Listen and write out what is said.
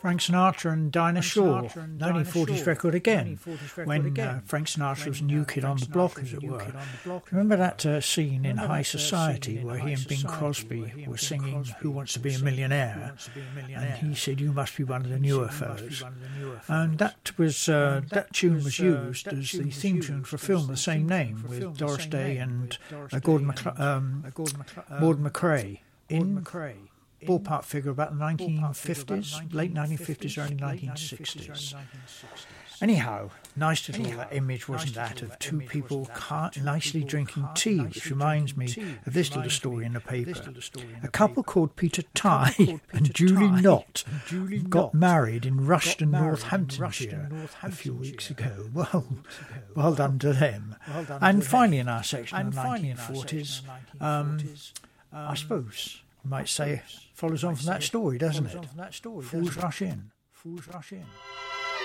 Frank Sinatra and Dinah Shore, 1940s record again, when Frank Sinatra was a new kid on the block, as it were. Remember that scene in High Society where he and Bing Crosby were singing Who Wants to Be a Millionaire? And he said, you must be one of the newer fellows. And that tune was used as the theme tune for a film of the same name with Doris Day and Morden McRae in ballpark figure about the 1950s, late 1950s, early 1960s. Anyhow, nice little image, wasn't that, of two people nicely drinking tea, which reminds me of this little story in the paper. A couple called Peter Tighe and Julie Knott got married in Rushden, Northamptonshire a few weeks ago. Well done to them. And finally in our section of the 1940s, I suppose you might say, follows on from that story, doesn't it? Fools rush in.